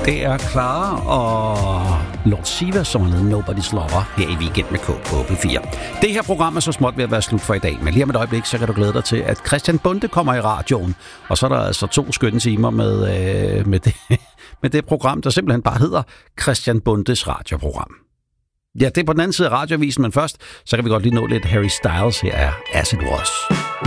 Det er Clara og Lord Siva, som har lavet Nobody's Lover her i Weekend med K på P4. Det her program er så småt ved at være slut for i dag, men lige om et øjeblik, så kan du glæde dig til, at Christian Bonde kommer i radioen. Og så er der altså 2 skønne timer med det program, der simpelthen bare hedder Christian Bondes radioprogram. Ja, det er på den anden side af radioavisen, men først, så kan vi godt lige nå lidt Harry Styles. Her er As It Was.